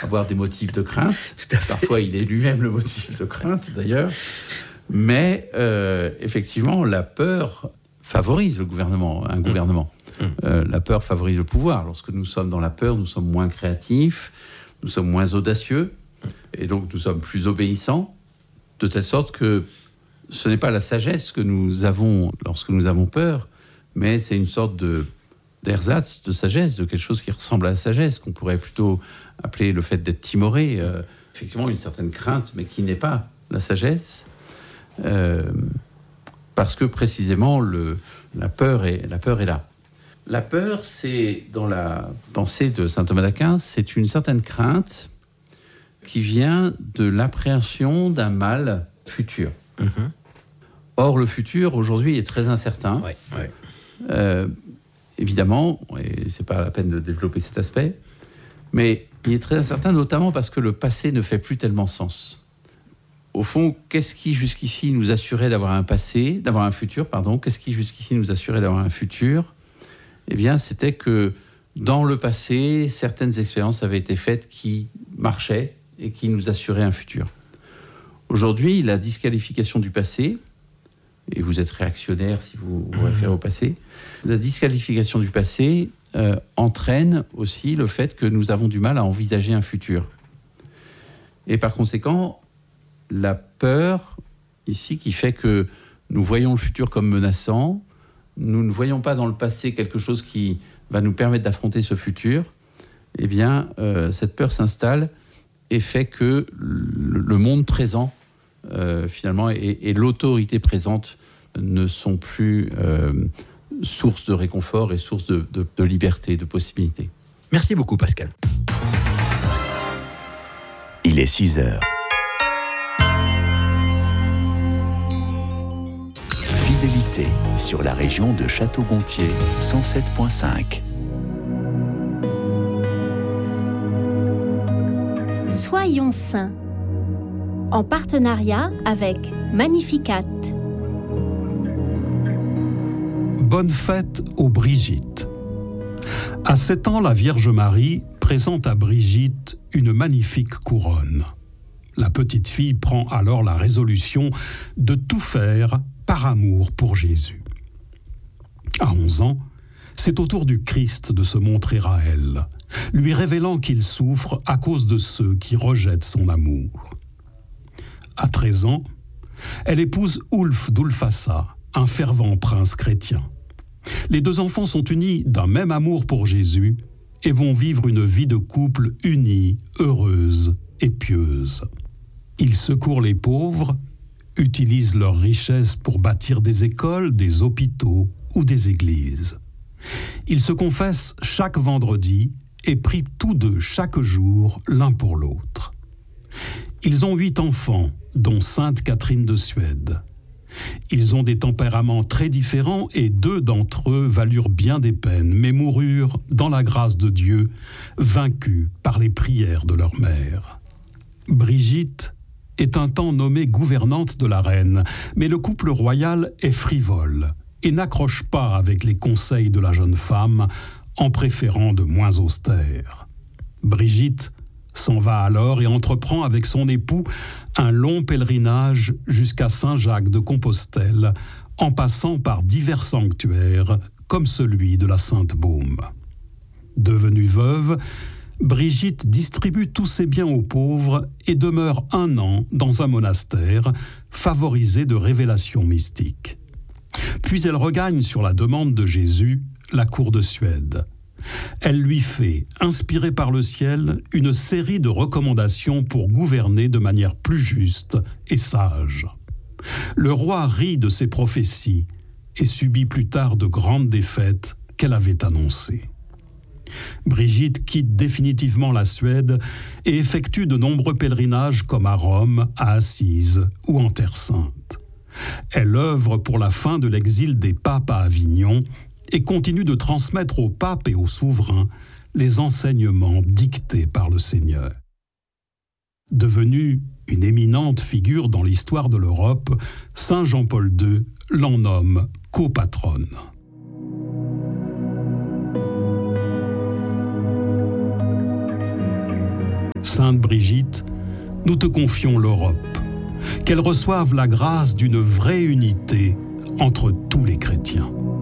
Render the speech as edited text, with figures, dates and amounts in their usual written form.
avoir des motifs de crainte. Tout à fait. Parfois, il est lui-même le motif de crainte, d'ailleurs. Mais effectivement, la peur favorise un gouvernement. La peur favorise le pouvoir. Lorsque nous sommes dans la peur, nous sommes moins créatifs, nous sommes moins audacieux, et donc nous sommes plus obéissants, de telle sorte que ce n'est pas la sagesse que nous avons lorsque nous avons peur, mais c'est une sorte d'ersatz, de sagesse, de quelque chose qui ressemble à la sagesse, qu'on pourrait plutôt appeler le fait d'être timoré. Effectivement, une certaine crainte, mais qui n'est pas la sagesse, parce que précisément la peur est là. La peur, c'est, dans la pensée de saint Thomas d'Aquin, c'est une certaine crainte qui vient de l'appréhension d'un mal futur. Or, le futur, aujourd'hui, est très incertain. Évidemment, et c'est pas la peine de développer cet aspect, mais il est très incertain, notamment parce que le passé ne fait plus tellement sens. Au fond, qu'est-ce qui jusqu'ici nous assurait d'avoir un futur, qu'est-ce qui jusqu'ici nous assurait d'avoir un futur ? Eh bien, c'était que dans le passé, certaines expériences avaient été faites qui marchaient et qui nous assuraient un futur. Aujourd'hui, la disqualification du passé, et vous êtes réactionnaire si vous vous référez au passé, la disqualification du passé entraîne aussi le fait que nous avons du mal à envisager un futur. Et par conséquent, la peur, ici, qui fait que nous voyons le futur comme menaçant, nous ne voyons pas dans le passé quelque chose qui va nous permettre d'affronter ce futur, eh bien, cette peur s'installe et fait que le monde présent, finalement, et l'autorité présente ne sont plus source de réconfort et source de liberté, de possibilité. Merci beaucoup, Pascal. Il est 6 heures. Fidélité sur la région de Château-Gontier, 107.5. Soyons saints, en partenariat avec Magnificat. Bonne fête aux Brigitte. À 7 ans, la Vierge Marie présente à Brigitte une magnifique couronne. La petite fille prend alors la résolution de tout faire par amour pour Jésus. À 11 ans, c'est au tour du Christ de se montrer à elle, lui révélant qu'il souffre à cause de ceux qui rejettent son amour. À 13 ans, elle épouse Ulf d'Ulfassa, un fervent prince chrétien. Les deux enfants sont unis d'un même amour pour Jésus et vont vivre une vie de couple unie, heureuse et pieuse. Ils secourent les pauvres, utilisent leurs richesses pour bâtir des écoles, des hôpitaux ou des églises. Ils se confessent chaque vendredi et prient tous deux chaque jour l'un pour l'autre. Ils ont 8 enfants, dont Sainte Catherine de Suède. Ils ont des tempéraments très différents et 2 d'entre eux valurent bien des peines, mais moururent dans la grâce de Dieu, vaincus par les prières de leur mère. Brigitte est un temps nommée gouvernante de la reine, mais le couple royal est frivole et n'accroche pas avec les conseils de la jeune femme en préférant de moins austères. Brigitte s'en va alors et entreprend avec son époux un long pèlerinage jusqu'à Saint-Jacques de Compostelle, en passant par divers sanctuaires comme celui de la Sainte-Baume. Devenue veuve, Brigitte distribue tous ses biens aux pauvres et demeure 1 an dans un monastère favorisé de révélations mystiques. Puis elle regagne sur la demande de Jésus la cour de Suède. Elle lui fait, inspirée par le ciel, une série de recommandations pour gouverner de manière plus juste et sage. Le roi rit de ses prophéties et subit plus tard de grandes défaites qu'elle avait annoncées. Brigitte quitte définitivement la Suède et effectue de nombreux pèlerinages comme à Rome, à Assise ou en Terre Sainte. Elle œuvre pour la fin de l'exil des papes à Avignon et continue de transmettre aux papes et aux souverains les enseignements dictés par le Seigneur. Devenue une éminente figure dans l'histoire de l'Europe, Saint Jean-Paul II l'en nomme copatronne. Sainte Brigitte, nous te confions l'Europe, qu'elle reçoive la grâce d'une vraie unité entre tous les chrétiens.